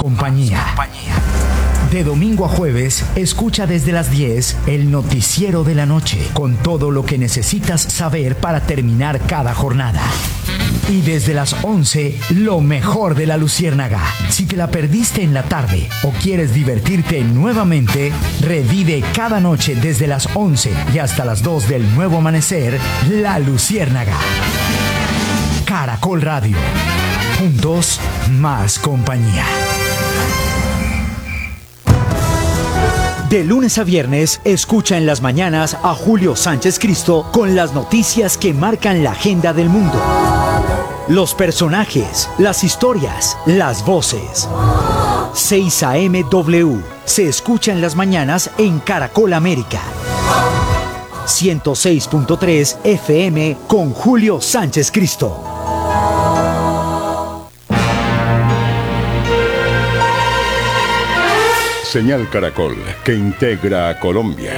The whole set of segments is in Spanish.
compañía. De domingo a jueves, escucha desde las 10 el noticiero de la noche, con todo lo que necesitas saber para terminar cada jornada. Y desde las 11, lo mejor de La Luciérnaga. Si te la perdiste en la tarde o quieres divertirte nuevamente, revive cada noche desde las 11 y hasta las 2 del nuevo amanecer, La Luciérnaga. Caracol Radio. Juntos, más compañía. De lunes a viernes, escucha en las mañanas a Julio Sánchez Cristo con las noticias que marcan la agenda del mundo. Los personajes, las historias, las voces. 6 AM W se escucha en las mañanas en Caracol América. 106.3 FM con Julio Sánchez Cristo. Señal Caracol, que integra a Colombia.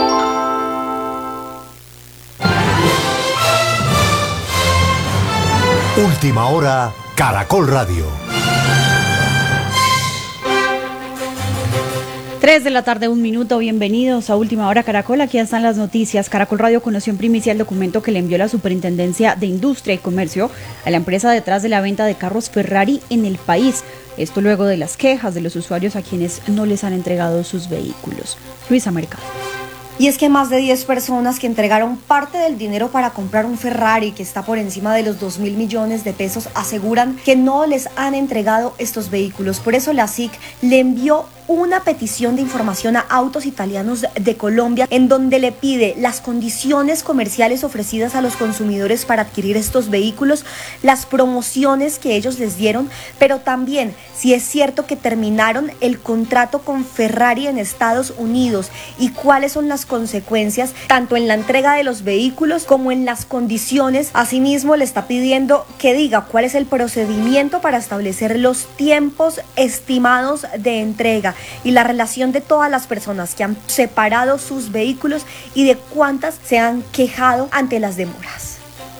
Última hora, Caracol Radio. 3 de la tarde, 1 minuto, bienvenidos a Última Hora Caracol, aquí están las noticias. Caracol Radio conoció en primicia el documento que le envió la Superintendencia de Industria y Comercio a la empresa detrás de la venta de carros Ferrari en el país. Esto luego de las quejas de los usuarios a quienes no les han entregado sus vehículos. Luisa Mercado. Y es que más de 10 personas que entregaron parte del dinero para comprar un Ferrari que está por encima de los 2.000 millones de pesos aseguran que no les han entregado estos vehículos. Por eso la SIC le envió una petición de información a Autos Italianos de Colombia, en donde le pide las condiciones comerciales ofrecidas a los consumidores para adquirir estos vehículos, las promociones que ellos les dieron, pero también si es cierto que terminaron el contrato con Ferrari en Estados Unidos y cuáles son las consecuencias tanto en la entrega de los vehículos como en las condiciones. Asimismo, le está pidiendo que diga cuál es el procedimiento para establecer los tiempos estimados de entrega y la relación de todas las personas que han separado sus vehículos y de cuántas se han quejado ante las demoras.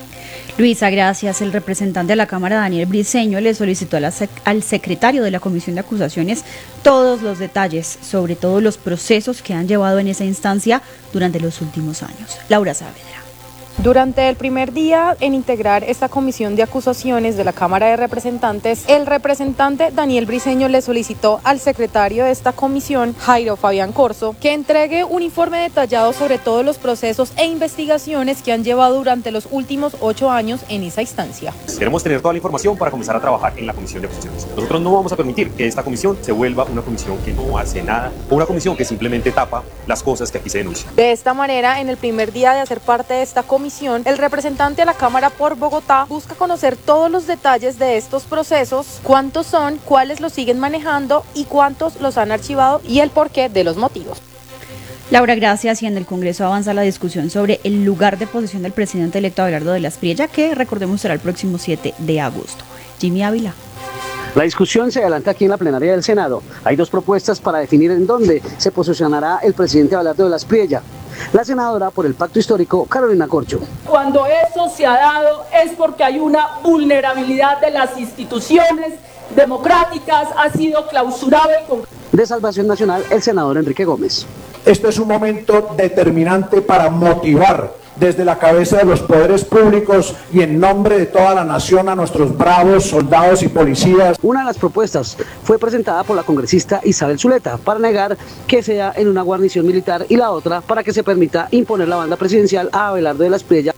Luisa, gracias. El representante de la Cámara, Daniel Briceño, le solicitó al secretario de la Comisión de Acusaciones todos los detalles sobre todos los procesos que han llevado en esa instancia durante los últimos años. Laura Saavedra. Durante el primer día en integrar esta comisión de acusaciones de la Cámara de Representantes, el representante Daniel Briceño le solicitó al secretario de esta comisión, Jairo Fabián Corzo, que entregue un informe detallado sobre todos los procesos e investigaciones que han llevado durante los últimos 8 años en esa instancia. Queremos tener toda la información para comenzar a trabajar en la comisión de acusaciones. Nosotros no vamos a permitir que esta comisión se vuelva una comisión que no hace nada o una comisión que simplemente tapa las cosas que aquí se denuncian. De esta manera, en el primer día de hacer parte de esta comisión, el representante de la Cámara por Bogotá busca conocer todos los detalles de estos procesos, cuántos son, cuáles los siguen manejando y cuántos los han archivado y el porqué de los motivos. Laura, gracias. Y en el Congreso avanza la discusión sobre el lugar de posesión del presidente electo Abelardo de la Espriella, que recordemos será el próximo 7 de agosto. Jimmy Ávila. La discusión se adelanta aquí en la plenaria del Senado. Hay 2 propuestas para definir en dónde se posicionará el presidente Abelardo de la Espriella. La senadora por el Pacto Histórico, Carolina Corcho. Cuando eso se ha dado es porque hay una vulnerabilidad de las instituciones democráticas, ha sido clausurado el Congreso. De Salvación Nacional, el senador Enrique Gómez. Este es un momento determinante para motivar desde la cabeza de los poderes públicos y en nombre de toda la nación a nuestros bravos soldados y policías. Una de las propuestas fue presentada por la congresista Isabel Zuleta para negar que sea en una guarnición militar y la otra para que se permita imponer la banda presidencial a Abelardo de la Espriella.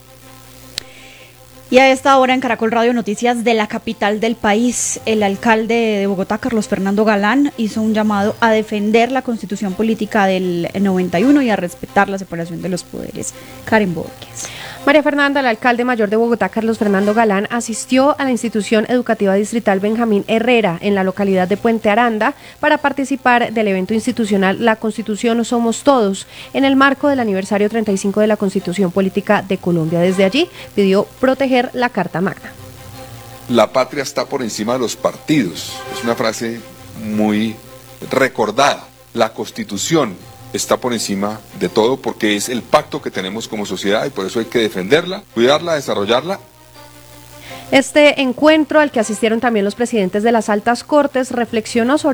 Y a esta hora en Caracol Radio, noticias de la capital del país. El alcalde de Bogotá, Carlos Fernando Galán, hizo un llamado a defender la Constitución Política del 91 y a respetar la separación de los poderes. Karen Borges. María Fernanda, el alcalde mayor de Bogotá, Carlos Fernando Galán, asistió a la institución educativa distrital Benjamín Herrera en la localidad de Puente Aranda para participar del evento institucional La Constitución Somos Todos, en el marco del aniversario 35 de la Constitución Política de Colombia. Desde allí pidió proteger la Carta Magna. La patria está por encima de los partidos. Es una frase muy recordada. La Constitución está por encima de todo porque es el pacto que tenemos como sociedad y por eso hay que defenderla, cuidarla, desarrollarla. Este encuentro, al que asistieron también los presidentes de las altas cortes, reflexionó sobre